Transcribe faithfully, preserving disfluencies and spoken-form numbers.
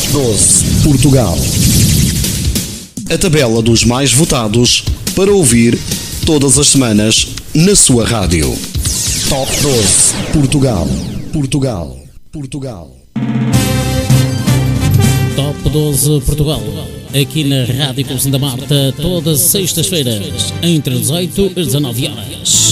doze Portugal. A tabela dos mais votados para ouvir todas as semanas na sua rádio. Top doze Portugal. Portugal. Portugal. Top doze Portugal. Aqui na Rádio Clube Santa Marta, todas as sextas-feiras, entre dezoito e dezanove horas.